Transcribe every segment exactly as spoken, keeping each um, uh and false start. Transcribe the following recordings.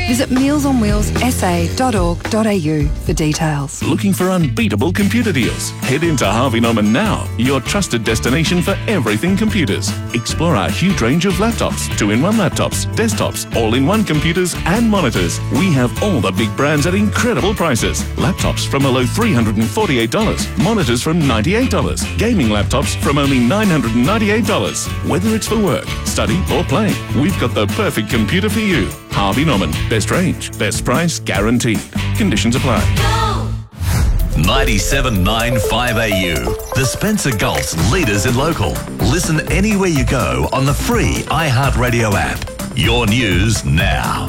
Visit meals on wheels s a dot org dot a u for details. Looking for unbeatable computer deals? Head into Harvey Norman now, your trusted destination for everything computers. Explore our huge range of laptops, two-in-one laptops, desktops, all-in-one computers and monitors. We have all the big brands at incredible prices. Laptops from a low three hundred forty-eight dollars, monitors from ninety-eight dollars, gaming laptops from only nine hundred ninety-eight dollars. Whether it's for work, study or play, we've got the perfect computer for you. Harvey Norman. Best range, best price, guaranteed. Conditions apply. ninety-seven point nine five A U. The Spencer Gulf's leaders in local. Listen anywhere you go on the free iHeartRadio app. Your news now.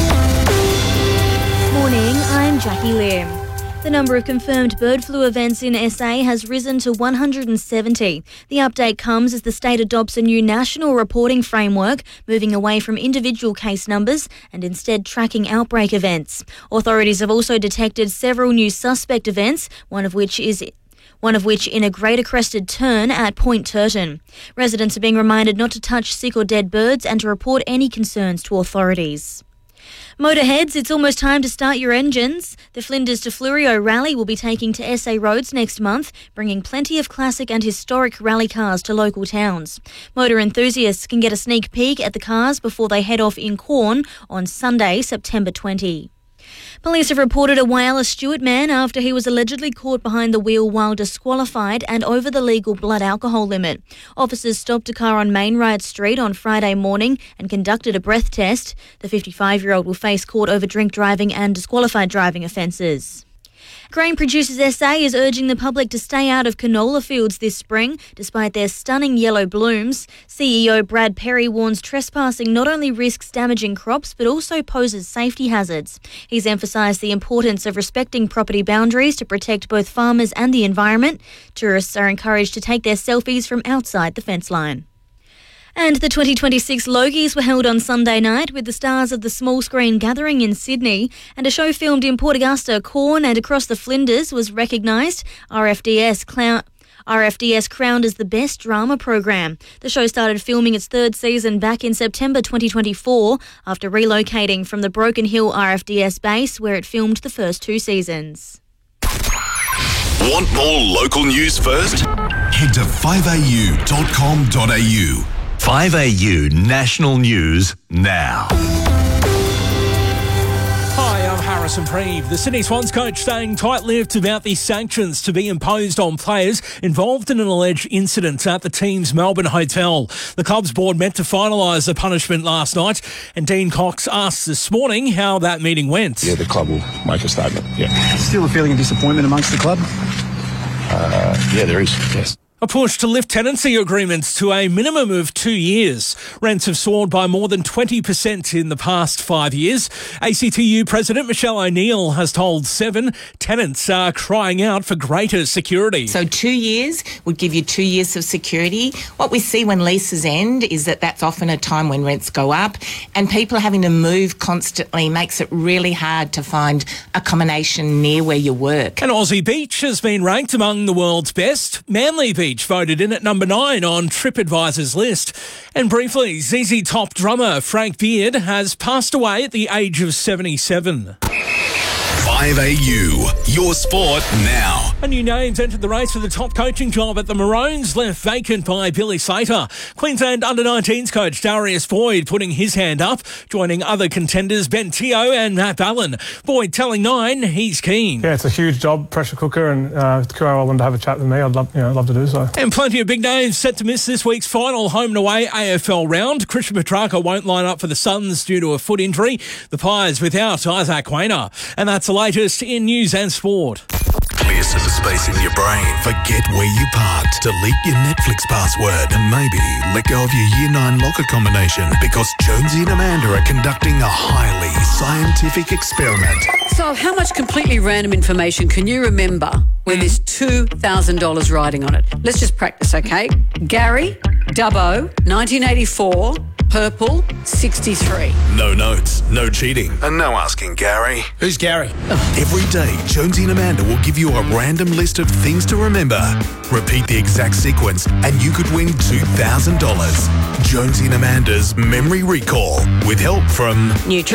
Morning, I'm Jackie Lim. The number of confirmed bird flu events in S A has risen to one hundred seventy. The update comes as the state adopts a new national reporting framework, moving away from individual case numbers and instead tracking outbreak events. Authorities have also detected several new suspect events, one of which is one of which in a greater crested tern at Point Turton. Residents are being reminded not to touch sick or dead birds and to report any concerns to authorities. Motorheads, it's almost time to start your engines. The Flinders to Fleurieu rally will be taking to S A roads next month, bringing plenty of classic and historic rally cars to local towns. Motor enthusiasts can get a sneak peek at the cars before they head off in Corn on Sunday, September twentieth. Police have reported a Whyalla Stewart man after he was allegedly caught behind the wheel while disqualified and over the legal blood alcohol limit. Officers stopped a car on Mainride Street on Friday morning and conducted a breath test. The fifty-five-year-old will face court over drink driving and disqualified driving offences. Grain Producers S A is urging the public to stay out of canola fields this spring, despite their stunning yellow blooms. C E O Brad Perry warns trespassing not only risks damaging crops, but also poses safety hazards. He's emphasised the importance of respecting property boundaries to protect both farmers and the environment. Tourists are encouraged to take their selfies from outside the fence line. And the twenty twenty-six Logies were held on Sunday night with the stars of the small screen gathering in Sydney, and a show filmed in Port Augusta, Corn and across the Flinders was recognised. R F D S clown... R F D S crowned as the best drama program. The show started filming its third season back in September twenty twenty-four after relocating from the Broken Hill R F D S base where it filmed the first two seasons. Want more local news first? Head to five a u dot com dot a u. five A U National News now. Hi, I'm Harrison Preeve. The Sydney Swans coach staying tight-lipped about the sanctions to be imposed on players involved in an alleged incident at the team's Melbourne hotel. The club's board met to finalise the punishment last night, and Dean Cox asked this morning how that meeting went. Yeah, the club will make a statement, yeah. Still a feeling of disappointment amongst the club? Uh, yeah, there is, yes. A push to lift tenancy agreements to a minimum of two years. Rents have soared by more than twenty percent in the past five years. A C T U President Michelle O'Neill has told Seven tenants are crying out for greater security. So two years would give you two years of security. What we see when leases end is that that's often a time when rents go up, and people having to move constantly makes it really hard to find accommodation near where you work. And Aussie Beach has been ranked among the world's best. Manly Beach voted in at number nine on TripAdvisor's list. And briefly, Z Z Top drummer Frank Beard has passed away at the age of seventy-seven. five A U, your sport now. A new name's entered the race for the top coaching job at the Maroons, left vacant by Billy Slater. Queensland under nineteens coach Darius Boyd putting his hand up, joining other contenders Ben Teo and Matt Ballin. Boyd telling Nine he's keen. Yeah, it's a huge job, pressure cooker, and uh, if Q R L wanted to have a chat with me, I'd love, you know, I'd love to do so. And plenty of big names set to miss this week's final home and away A F L round. Christian Petrarca won't line up for the Suns due to a foot injury. The Pies without Isaac Quainer. And that's the latest in news and sport. Clear some space in your brain. Forget where you parked. Delete your Netflix password and maybe let go of your year nine locker combination, because Jonesy and Amanda are conducting a highly scientific experiment. So how much completely random information can you remember when there's two thousand dollars riding on it? Let's just practice, okay? Gary, Dubbo, nineteen eighty-four, purple, sixty-three. No notes, no cheating, and no asking Gary. Who's Gary? Every day, Jonesy and Amanda will give you a random list of things to remember. Repeat the exact sequence and you could win two thousand dollars. Jonesy and Amanda's Memory Recall, with help from Neutral